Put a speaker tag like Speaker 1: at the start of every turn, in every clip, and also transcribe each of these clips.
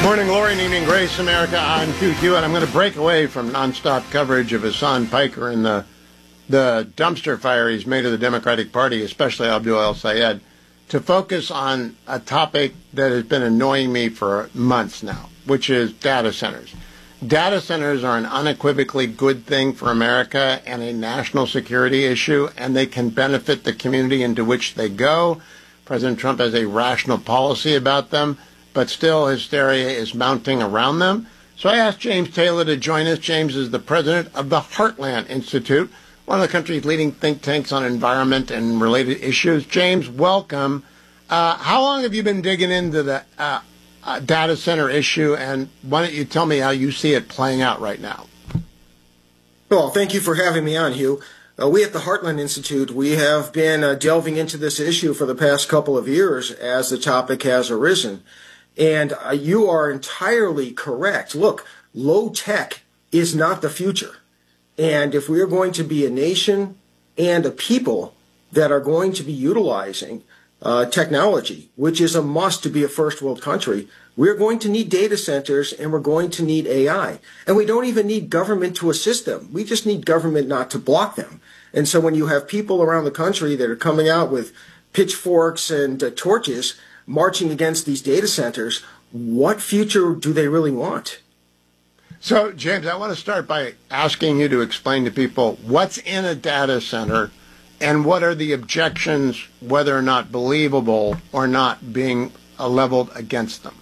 Speaker 1: Morning, Lori, and evening, Grace, America on QQ. And I'm going to break away from nonstop coverage of Hassan Piker and the dumpster fire he's made of the Democratic Party, especially Abdul El-Sayed, to focus on a topic that has been annoying me for months now, which is data centers. Data centers are an unequivocally good thing for America and a national security issue, and they can benefit the community into which they go. President Trump has a rational policy about them, but still hysteria is mounting around them. So I asked James Taylor to join us. James is the president of the Heartland Institute, one of the country's leading think tanks on environment and related issues. James, welcome. How long have you been digging into the data center issue, and why don't you tell me how you see it playing out right now?
Speaker 2: Well, thank you for having me on, Hugh. We at the Heartland Institute, we have been delving into this issue for the past couple of years as the topic has arisen. And you are entirely correct. Look, low tech is not the future. And if we are going to be a nation and a people that are going to be utilizing technology, which is a must to be a first world country, we're going to need data centers and we're going to need AI. And we don't even need government to assist them. We just need government not to block them. And so when you have people around the country that are coming out with pitchforks and torches marching against these data centers, what future do they really want?
Speaker 1: So, James, I want to start by asking you to explain to people what's in a data center and what are the objections, whether or not believable or not, being leveled against them.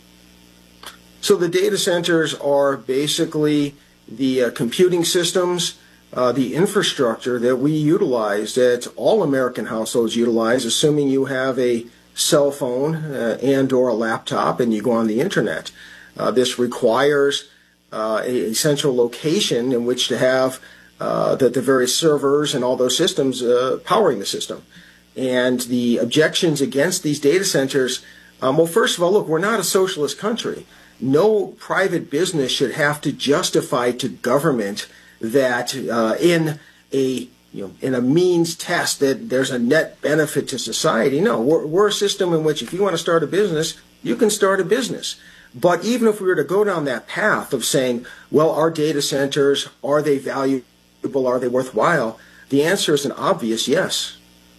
Speaker 2: So the data centers are basically the computing systems, the infrastructure that we utilize, that all American households utilize, assuming you have a cell phone and or a laptop and you go on the internet. This requires a central location in which to have the various servers and all those systems powering the system. And the objections against these data centers, well, first of all, look, we're not a socialist country. No private business should have to justify to government that in a means test that there's a net benefit to society. No, we're a system in which if you want to start a business, you can start a business. But even if we were to go down that path of saying, well, our data centers, are they valuable, are they worthwhile? The answer is an obvious yes.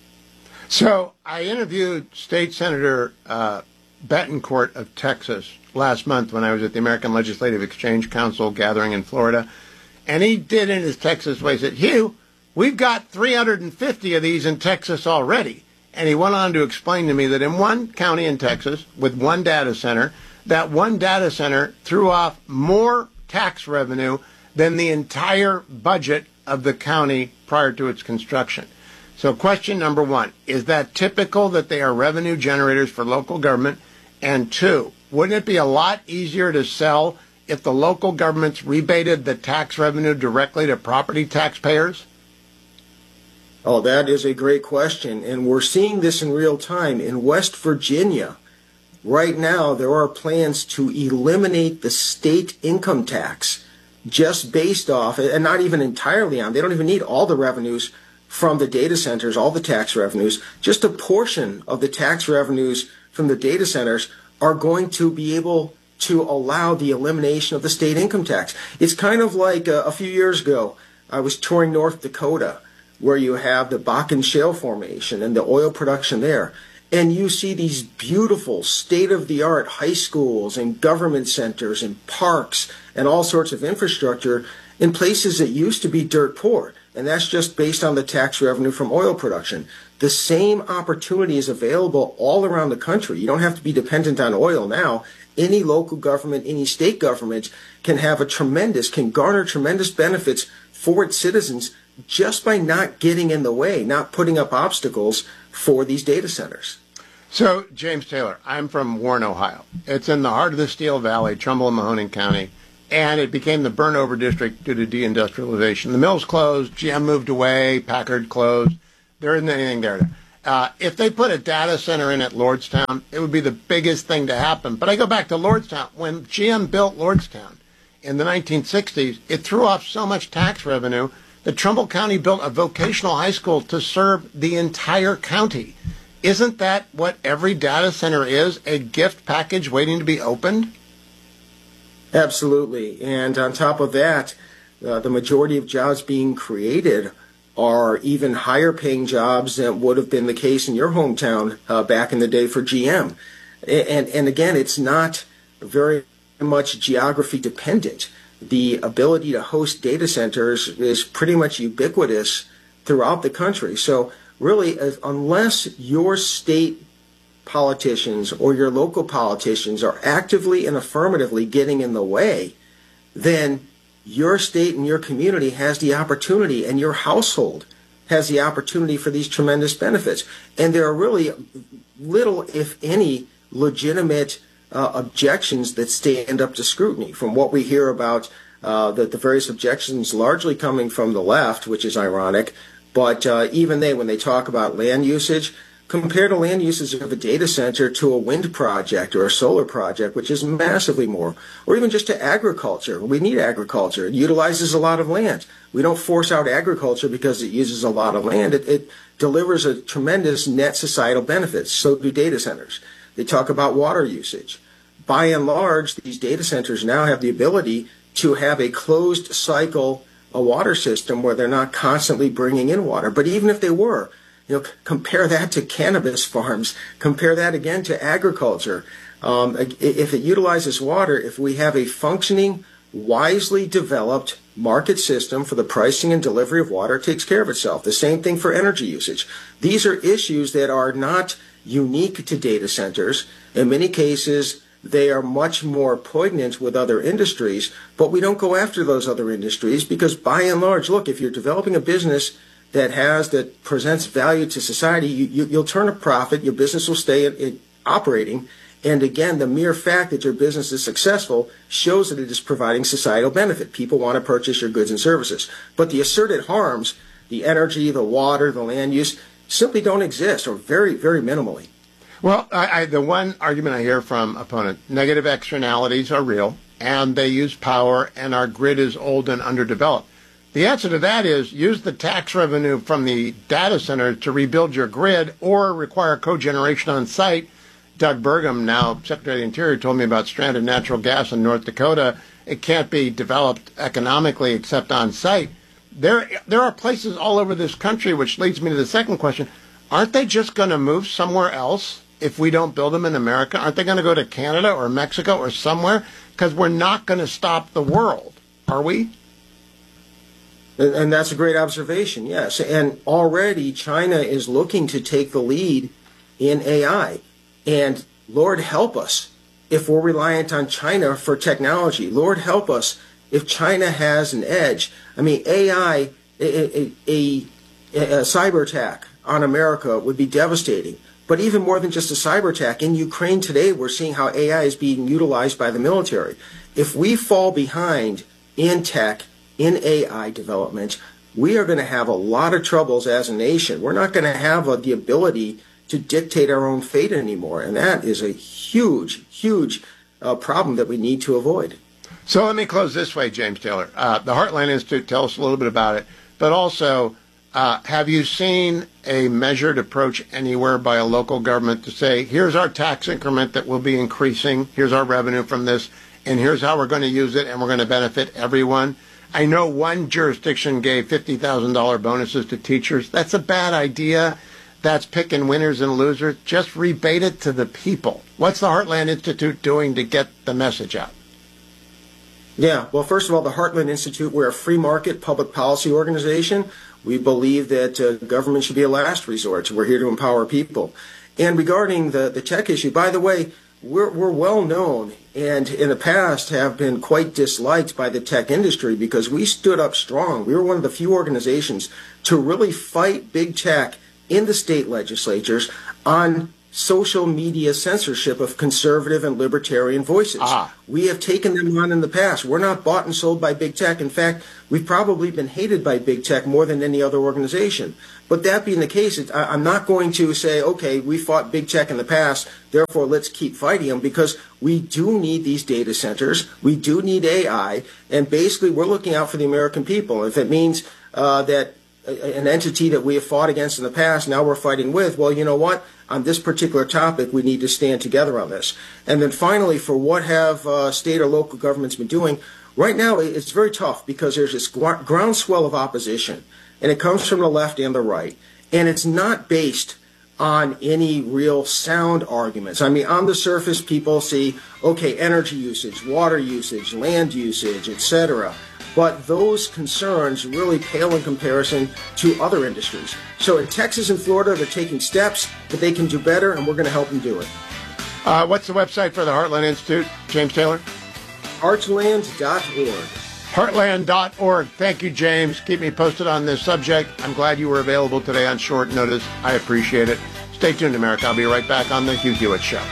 Speaker 1: So I interviewed State Senator Betancourt of Texas last month when I was at the American Legislative Exchange Council gathering in Florida. And he did in his Texas way, said, Hugh, we've got 350 of these in Texas already. And he went on to explain to me that in one county in Texas with one data center, that one data center threw off more tax revenue than the entire budget of the county prior to its construction. So question number one, is that typical that they are revenue generators for local government? And two, wouldn't it be a lot easier to sell if the local governments rebated the tax revenue directly to property taxpayers?
Speaker 2: Oh, that is a great question. And we're seeing this in real time. In West Virginia, right now, there are plans to eliminate the state income tax just based off, and not even entirely on, they don't even need all the revenues from the data centers, all the tax revenues. Just a portion of the tax revenues from the data centers are going to be able to allow the elimination of the state income tax. It's kind of like a few years ago, I was touring North Dakota, where you have the Bakken Shale Formation and the oil production there. And you see these beautiful state-of-the-art high schools and government centers and parks and all sorts of infrastructure in places that used to be dirt poor. And that's just based on the tax revenue from oil production. The same opportunity is available all around the country. You don't have to be dependent on oil now. Any local government, any state government can garner tremendous benefits for its citizens just by not getting in the way, not putting up obstacles for these data centers.
Speaker 1: So, James Taylor, I'm from Warren, Ohio. It's in the heart of the Steel Valley, Trumbull and Mahoning County, and it became the burn-over district due to deindustrialization. The mills closed, GM moved away, Packard closed. There isn't anything there. If they put a data center in at Lordstown, it would be the biggest thing to happen. But I go back to Lordstown. When GM built Lordstown in the 1960s, it threw off so much tax revenue that Trumbull County built a vocational high school to serve the entire county. Isn't that what every data center is, a gift package waiting to be opened?
Speaker 2: Absolutely. And on top of that, the majority of jobs being created are even higher paying jobs than would have been the case in your hometown back in the day for GM. And again, it's not very much geography dependent. The ability to host data centers is pretty much ubiquitous throughout the country. So really, unless your state politicians or your local politicians are actively and affirmatively getting in the way, then your state and your community has the opportunity, and your household has the opportunity for these tremendous benefits. And there are really little, if any, legitimate objections that stand up to scrutiny. From what we hear about the various objections largely coming from the left, which is ironic, but even when they talk about land usage, compare the land usage of a data center to a wind project or a solar project, which is massively more, or even just to agriculture. We need agriculture. It utilizes a lot of land. We don't force out agriculture because it uses a lot of land. It delivers a tremendous net societal benefits. So do data centers. They talk about water usage. By and large, these data centers now have the ability to have a closed cycle, a water system where they're not constantly bringing in water. But even if they were, compare that to cannabis farms. Compare that again to agriculture. If it utilizes water, if we have a functioning, wisely developed market system for the pricing and delivery of water, it takes care of itself. The same thing for energy usage. These are issues that are not unique to data centers. In many cases, they are much more poignant with other industries, but we don't go after those other industries because by and large, look, if you're developing a business that presents value to society, you'll turn a profit, your business will stay operating, and again, the mere fact that your business is successful shows that it is providing societal benefit. People want to purchase your goods and services. But the asserted harms, the energy, the water, the land use, simply don't exist, or very, very minimally.
Speaker 1: Well, the one argument I hear from opponents, negative externalities are real, and they use power, and our grid is old and underdeveloped. The answer to that is use the tax revenue from the data center to rebuild your grid or require cogeneration on site. Doug Burgum, now Secretary of the Interior, told me about stranded natural gas in North Dakota. It can't be developed economically except on site. There are places all over this country, which leads me to the second question. Aren't they just going to move somewhere else if we don't build them in America? Aren't they going to go to Canada or Mexico or somewhere? Because we're not going to stop the world, are we?
Speaker 2: And that's a great observation, yes. And already China is looking to take the lead in AI. And Lord help us if we're reliant on China for technology. Lord help us if China has an edge. I mean, AI, a cyber attack on America would be devastating. But even more than just a cyber attack, in Ukraine today, we're seeing how AI is being utilized by the military. If we fall behind in tech, in AI development, we are going to have a lot of troubles as a nation. We're not going to have the ability to dictate our own fate anymore. And that is a huge, huge problem that we need to avoid.
Speaker 1: So let me close this way, James Taylor. The Heartland Institute, tell us a little bit about it. But also, have you seen a measured approach anywhere by a local government to say, here's our tax increment that will be increasing, here's our revenue from this, and here's how we're going to use it, and we're going to benefit everyone? I know one jurisdiction gave $50,000 bonuses to teachers. That's a bad idea. That's picking winners and losers. Just rebate it to the people. What's the Heartland Institute doing to get the message out?
Speaker 2: Yeah, well, first of all, the Heartland Institute, we're a free market public policy organization. We believe that government should be a last resort. We're here to empower people. And regarding the tech issue, by the way, we're well known and in the past have been quite disliked by the tech industry because we stood up strong. We were one of the few organizations to really fight big tech in the state legislatures on social media censorship of conservative and libertarian voices. We have taken them on in the past. We're not bought and sold by big tech. In fact, we've probably been hated by big tech more than any other organization. But that being the case, I'm not going to say, okay, we fought big tech in the past, therefore let's keep fighting them, because we do need these data centers. We do need AI. And basically, we're looking out for the American people. If it means that an entity that we have fought against in the past, now we're fighting with, well, you know what? on this particular topic, we need to stand together on this. And then finally, for what have state or local governments been doing, right now it's very tough because there's this groundswell of opposition, and it comes from the left and the right, and it's not based on any real sound arguments. I mean, on the surface, people see, okay, energy usage, water usage, land usage, etc., but those concerns really pale in comparison to other industries. So in Texas and Florida, they're taking steps, but they can do better, and we're going to help them do it.
Speaker 1: What's the website for the Heartland Institute, James Taylor?
Speaker 2: Heartland.org.
Speaker 1: Heartland.org. Thank you, James. Keep me posted on this subject. I'm glad you were available today on short notice. I appreciate it. Stay tuned, America. I'll be right back on The Hugh Hewitt Show.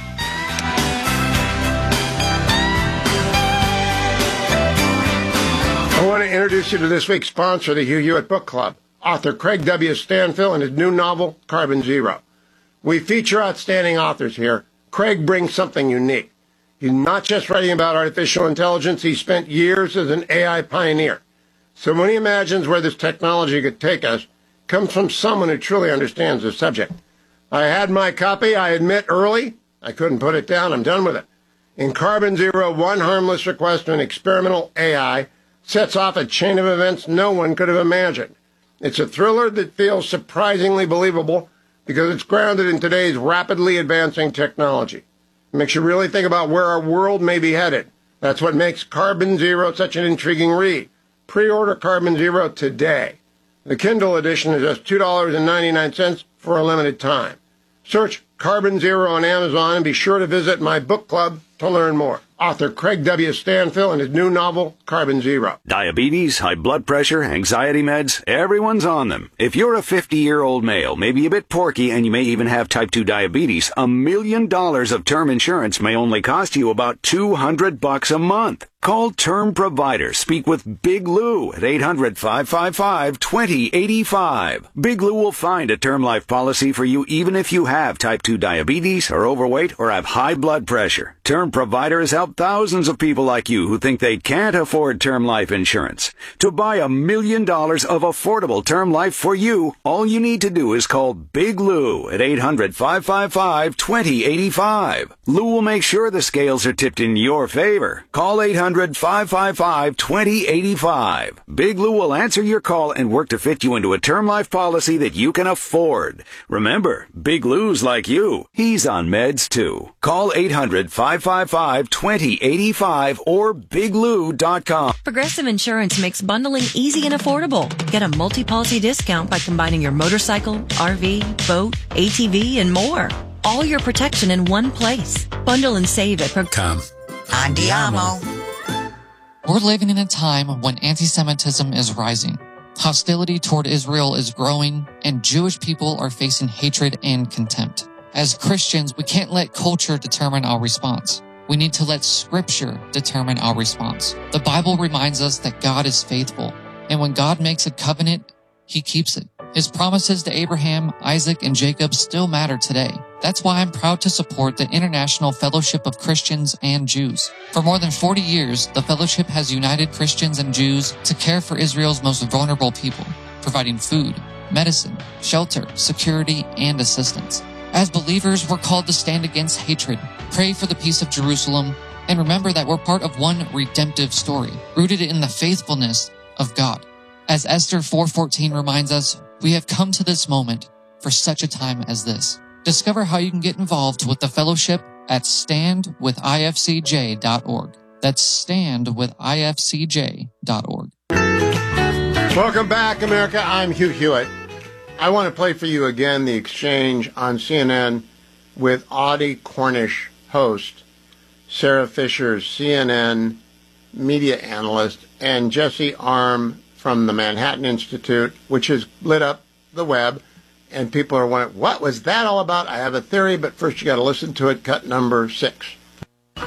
Speaker 1: I want to introduce you to this week's sponsor, the Hugh Hewitt Book Club, author Craig W. Stanfill and his new novel, Carbon Zero. We feature outstanding authors here. Craig brings something unique. He's not just writing about artificial intelligence. He spent years as an AI pioneer. So when he imagines where this technology could take us, it comes from someone who truly understands the subject. I had my copy, I admit, early. I couldn't put it down. I'm done with it. In Carbon Zero, one harmless request to an experimental AI sets off a chain of events no one could have imagined. It's a thriller that feels surprisingly believable because it's grounded in today's rapidly advancing technology. It makes you really think about where our world may be headed. That's what makes Carbon Zero such an intriguing read. Pre-order Carbon Zero today. The Kindle edition is just $2.99 for a limited time. Search Carbon Zero on Amazon and be sure to visit my book club to learn more. Author Craig W. Stanfill and his new novel, Carbon Zero.
Speaker 3: Diabetes, high blood pressure, anxiety meds, everyone's on them. If you're a 50-year-old male, maybe a bit porky, and you may even have type 2 diabetes, $1 million of term insurance may only cost you about $200 a month. Call Term Provider. Speak with Big Lou at 800-555-2085. Big Lou will find a term life policy for you even if you have type 2 diabetes, are overweight, or have high blood pressure. Term Provider has helped thousands of people like you who think they can't afford term life insurance. To buy $1 million of affordable term life for you, all you need to do is call Big Lou at 800-555-2085. Lou will make sure the scales are tipped in your favor. Call 800-555-2085. Big Lou will answer your call and work to fit you into a term life policy that you can afford. Remember, Big Lou's like you. He's on meds too. Call 800-555-2085 or biglou.com.
Speaker 4: Progressive Insurance makes bundling easy and affordable. Get a multi-policy discount by combining your motorcycle, RV, boat, ATV, and more. All your protection in one place. Bundle and save at
Speaker 5: Andiamo.
Speaker 6: We're living in a time when anti-Semitism is rising. Hostility toward Israel is growing, and Jewish people are facing hatred and contempt. As Christians, we can't let culture determine our response. We need to let Scripture determine our response. The Bible reminds us that God is faithful, and when God makes a covenant, He keeps it. His promises to Abraham, Isaac, and Jacob still matter today. That's why I'm proud to support the International Fellowship of Christians and Jews. For more than 40 years, the fellowship has united Christians and Jews to care for Israel's most vulnerable people, providing food, medicine, shelter, security, and assistance. As believers, we're called to stand against hatred, pray for the peace of Jerusalem, and remember that we're part of one redemptive story, rooted in the faithfulness of God. As Esther 4:14 reminds us, we have come to this moment for such a time as this. Discover how you can get involved with the fellowship at standwithifcj.org. That's standwithifcj.org.
Speaker 1: Welcome back, America. I'm Hugh Hewitt. I want to play for you again the exchange on CNN with Audie Cornish host, Sarah Fisher, CNN media analyst, and Jesse Arm from the Manhattan Institute, which has lit up the web. And people are wondering, what was that all about? I have a theory, but first you got to listen to it. Cut number 6.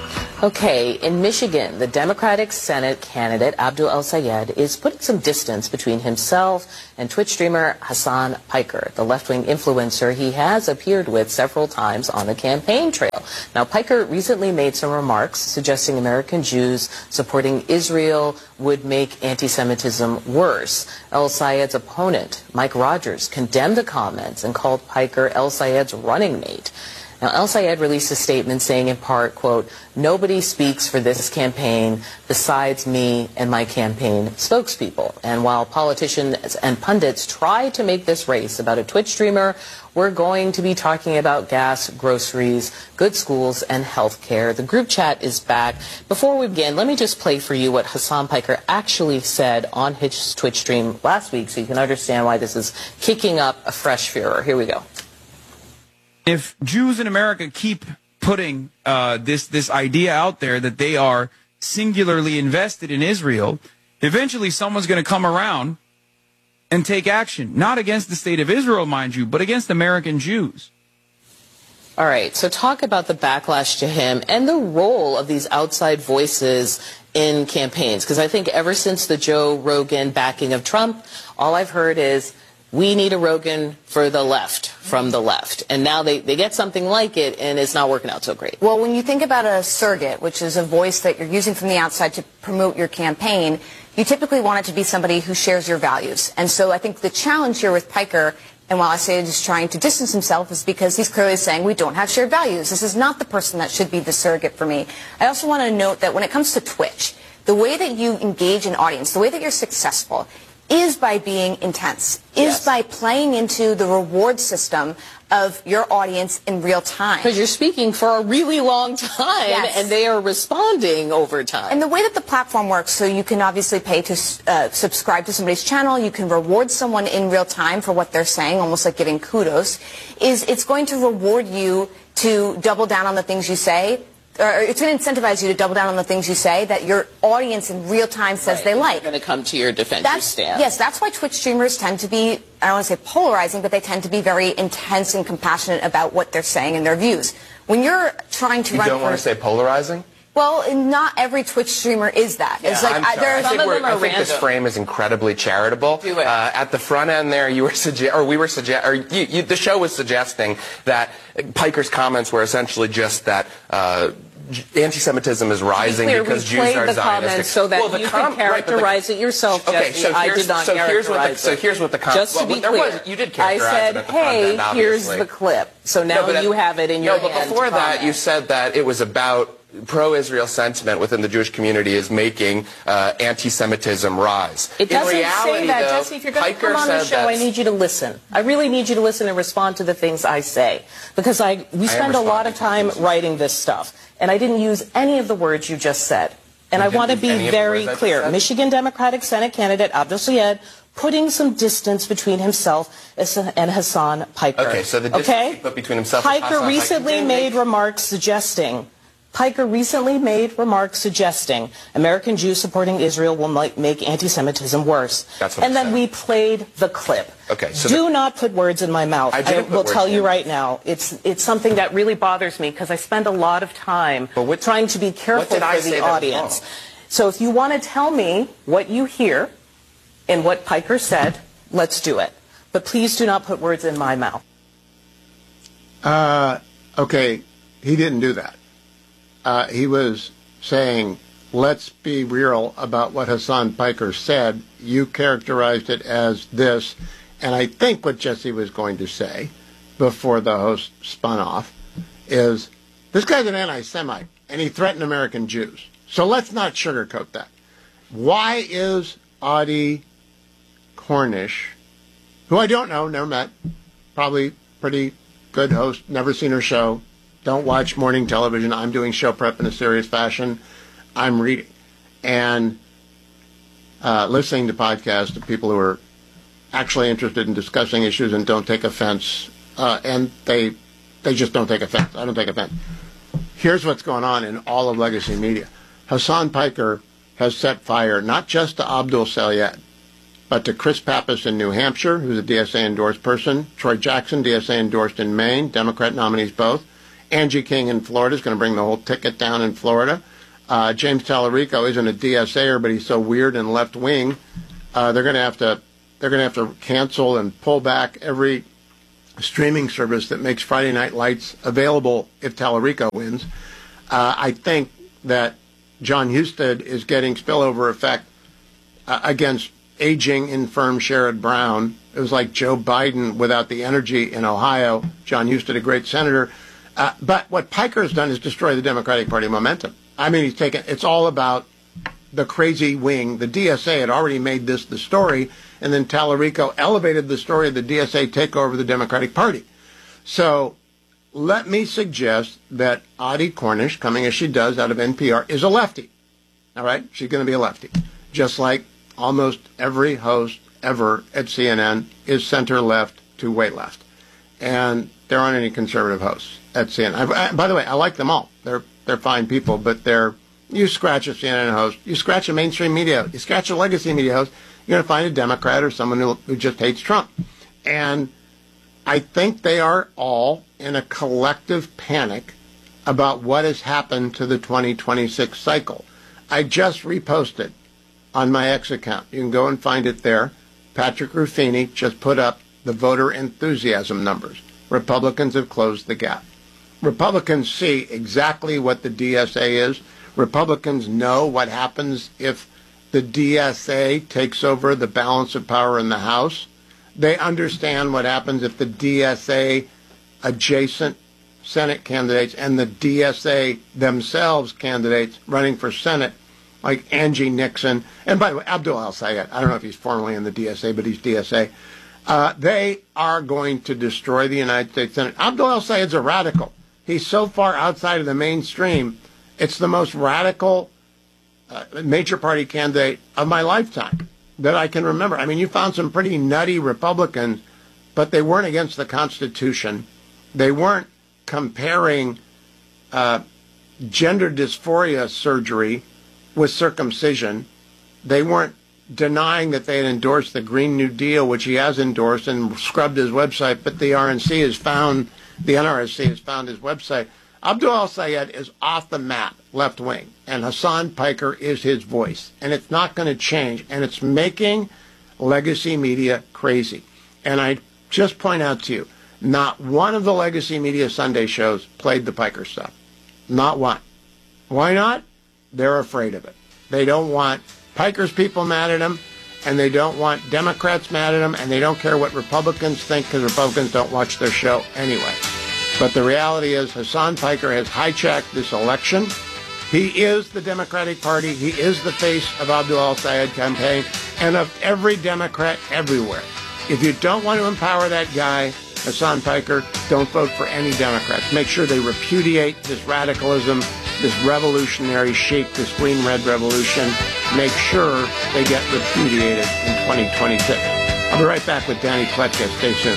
Speaker 7: Okay, in Michigan, the Democratic Senate candidate Abdul El-Sayed is putting some distance between himself and Twitch streamer Hasan Piker, the left-wing influencer he has appeared with several times on the campaign trail. Now, Piker recently made some remarks suggesting American Jews supporting Israel would make anti-Semitism worse. El-Sayed's opponent, Mike Rogers, condemned the comments and called Piker El-Sayed's running mate. Now, El-Sayed released a statement saying in part, quote, "Nobody speaks for this campaign besides me and my campaign spokespeople." And while politicians and pundits try to make this race about a Twitch streamer, we're going to be talking about gas, groceries, good schools, and health care. The group chat is back. Before we begin, let me just play for you what Hasan Piker actually said on his Twitch stream last week so you can understand why this is kicking up a fresh furor. Here we go.
Speaker 8: If Jews in America keep putting this idea out there that they are singularly invested in Israel, eventually someone's going to come around and take action, not against the state of Israel, mind you, but against American Jews.
Speaker 7: All right, so talk about the backlash to him and the role of these outside voices in campaigns, because I think ever since the Joe Rogan backing of Trump, all I've heard is, we need a Rogan for the left, from the left. And now they get something like it, and it's not working out so great.
Speaker 9: Well, when you think about a surrogate, which is a voice that you're using from the outside to promote your campaign, you typically want it to be somebody who shares your values. And so I think the challenge here with Piker, and while I say he's trying to distance himself, is because he's clearly saying we don't have shared values. This is not the person that should be the surrogate for me. I also want to note that when it comes to Twitch, the way that you engage an audience, the way that you're successful, is by being intense, is by playing into the reward system of your audience in real time.
Speaker 7: Because you're speaking for a really long time, and they are responding over time.
Speaker 9: And the way that the platform works, so you can obviously pay to subscribe to somebody's channel, you can reward someone in real time for what they're saying, almost like giving kudos, is it's going to reward you to double down on the things you say, or it's going to incentivize you to double down on the things you say that your audience in real time says they like.
Speaker 7: They're going to come to your defensive stand.
Speaker 9: Yes, that's why Twitch streamers tend to be, I don't want to say polarizing, but they tend to be very intense and compassionate about what they're saying and their views. When you're trying to
Speaker 10: You don't want to say polarizing?
Speaker 9: Well, not every Twitch streamer is that.
Speaker 10: Yeah,
Speaker 9: it's like
Speaker 10: I think this frame is incredibly charitable.
Speaker 7: Do it.
Speaker 10: At the front end there, the show was suggesting that Piker's comments were essentially just that anti-Semitism is rising because Jews are Zionistic.
Speaker 7: Comments so that you can characterize it yourself, Jesse. I did not characterize it.
Speaker 10: So here's what the comment.
Speaker 7: Just to be clear,
Speaker 10: you did characterize it at the front end,
Speaker 7: hey, here's the clip. So now you have it in your hand.
Speaker 10: No, but before that, you said that it was about pro-Israel sentiment within the Jewish community is making anti-Semitism rise.
Speaker 7: It doesn't
Speaker 10: in reality,
Speaker 7: say that,
Speaker 10: though,
Speaker 7: Jesse. If you're going to
Speaker 10: Piker
Speaker 7: come on the show, I need you to listen. I really need you to listen and respond to the things I say. Because we spend a lot of time writing this stuff. And I didn't use any of the words you just said. And I want to be very clear. Michigan Democratic Senate candidate Abdul El-Sayed putting some distance between himself and Hasan Piker.
Speaker 10: Okay, so the distance he put between himself and Hasan
Speaker 7: Piker recently made remarks suggesting American Jews supporting Israel will make anti-Semitism worse.
Speaker 10: That's what
Speaker 7: and then we played the clip.
Speaker 10: Okay, so
Speaker 7: do not put words in my mouth. I will tell you right now. It's something that really bothers me because I spend a lot of time trying to be careful for the audience. So if you want to tell me what you hear and what Piker said, let's do it. But please do not put words in my mouth.
Speaker 1: Okay, he didn't do that. He was saying, let's be real about what Hasan Piker said. You characterized it as this. And I think what Jesse was going to say before the host spun off is, this guy's an anti-Semite, and he threatened American Jews. So let's not sugarcoat that. Why is Audie Cornish, who I don't know, never met, probably pretty good host, never seen her show, don't watch morning television. I'm doing show prep in a serious fashion. I'm reading and listening to podcasts of people who are actually interested in discussing issues and don't take offense. And they just don't take offense. I don't take offense. Here's what's going on in all of legacy media. Hasan Piker has set fire not just to Abdul El-Sayed, but to Chris Pappas in New Hampshire, who's a DSA-endorsed person, Troy Jackson, DSA-endorsed in Maine, Democrat nominees both, Angie King in Florida is going to bring the whole ticket down in Florida. James Tallarico isn't a DSAer, but he's so weird and left wing. They're going to have to cancel and pull back every streaming service that makes Friday Night Lights available if Tallarico wins. I think that John Husted is getting spillover effect against aging, infirm Sherrod Brown. It was like Joe Biden without the energy in Ohio. John Husted, a great senator. But what Piker has done is destroy the Democratic Party momentum. I mean, it's all about the crazy wing. The DSA had already made this the story, and then Tallarico elevated the story of the DSA takeover of the Democratic Party. So let me suggest that Audie Cornish, coming as she does out of NPR, is a lefty. All right? She's going to be a lefty. Just like almost every host ever at CNN is center-left to way left. And there aren't any conservative hosts at CNN. By the way, I like them all. They're fine people, but you scratch a CNN host, you scratch a mainstream media, you scratch a legacy media host, you're going to find a Democrat or someone who just hates Trump. And I think they are all in a collective panic about what has happened to the 2026 cycle. I just reposted on my X account. You can go and find it there. Patrick Ruffini just put up the voter enthusiasm numbers. Republicans have closed the gap. Republicans see exactly what the DSA is. Republicans know what happens if the DSA takes over the balance of power in the House. They understand what happens if the DSA adjacent Senate candidates and the DSA themselves candidates running for Senate, like Angie Nixon, and by the way, Abdul El-Sayed, I don't know if he's formally in the DSA, but he's DSA. They are going to destroy the United States Senate. Abdul El-Sayed's a radical. He's so far outside of the mainstream. It's the most radical major party candidate of my lifetime that I can remember. I mean, you found some pretty nutty Republicans, but they weren't against the Constitution. They weren't comparing gender dysphoria surgery with circumcision. They weren't denying that they had endorsed the Green New Deal, which he has endorsed and scrubbed his website, but the NRSC has found his website. Abdul El-Sayed is off the map, left wing, and Hassan Piker is his voice, and it's not going to change, and it's making legacy media crazy. And I just point out to you, not one of the legacy media Sunday shows played the Piker stuff. Not one. Why not? They're afraid of it. They don't want Piker's people mad at him, and they don't want Democrats mad at him, and they don't care what Republicans think because Republicans don't watch their show anyway. But the reality is Hassan Piker has hijacked this election. He is the Democratic Party. He is the face of Abdul El-Sayed campaign and of every Democrat everywhere. If you don't want to empower that guy, Hassan Piker, don't vote for any Democrats. Make sure they repudiate this radicalism, this revolutionary chic, this green-red revolution. Make sure they get repudiated in 2026. I'll be right back with Danny Pletka. Stay tuned.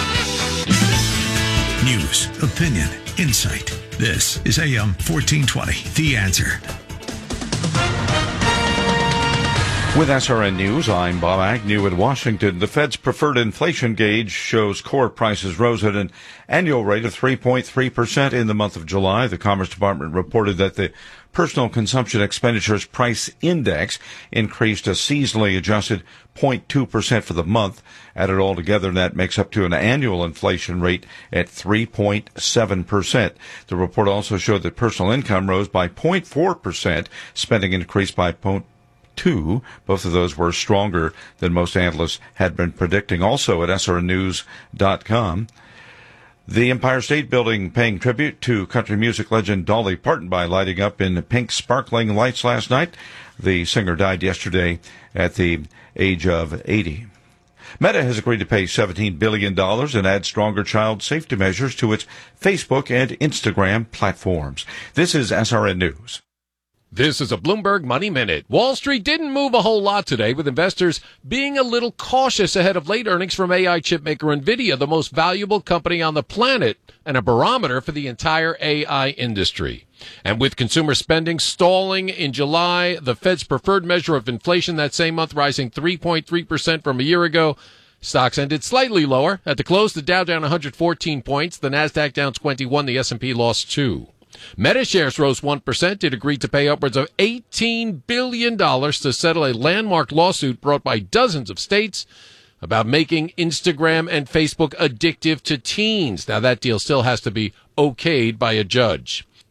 Speaker 11: News, opinion, insight. This is AM 1420, The Answer.
Speaker 12: With SRN News, I'm Bob Agnew in Washington. The Fed's preferred inflation gauge shows core prices rose at an annual rate of 3.3% in the month of July. The Commerce Department reported that the Personal Consumption Expenditures Price Index increased a seasonally adjusted 0.2% for the month. Added all together, that makes up to an annual inflation rate at 3.7%. The report also showed that personal income rose by 0.4%, spending increased by 0.2%. Both of those were stronger than most analysts had been predicting. Also at srnnews.com, the Empire State Building paying tribute to country music legend Dolly Parton by lighting up in pink sparkling lights last night. The singer died yesterday at the age of 80. Meta has agreed to pay $17 billion and add stronger child safety measures to its Facebook and Instagram platforms. This is SRN News.
Speaker 13: This is a Bloomberg Money Minute. Wall Street didn't move a whole lot today, with investors being a little cautious ahead of late earnings from AI chipmaker NVIDIA, the most valuable company on the planet and a barometer for the entire AI industry. And with consumer spending stalling in July, the Fed's preferred measure of inflation that same month rising 3.3% from a year ago, stocks ended slightly lower. At the close, the Dow down 114 points, the Nasdaq down 21, the S&P lost 2. Meta shares rose 1%. It agreed to pay upwards of $18 billion to settle a landmark lawsuit brought by dozens of states about making Instagram and Facebook addictive to teens. Now, that deal still has to be okayed by a judge.